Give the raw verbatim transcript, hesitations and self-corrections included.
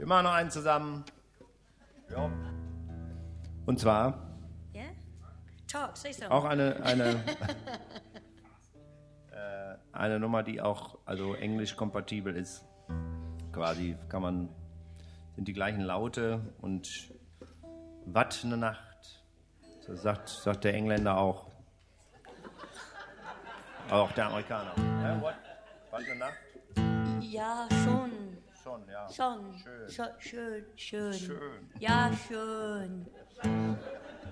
Wir machen noch einen zusammen. Ja. Und zwar Yeah? Talk, say something. auch eine, eine, äh, eine Nummer, die auch also englisch kompatibel ist. Quasi kann man, sind die gleichen Laute und Watt eine Nacht. Das sagt, sagt der Engländer auch. Auch der Amerikaner. Ja, what? Watt eine Nacht? Ja, schon. Schon, ja. Schon. Schön. Schon, schön, schön. Schön. Ja, schön.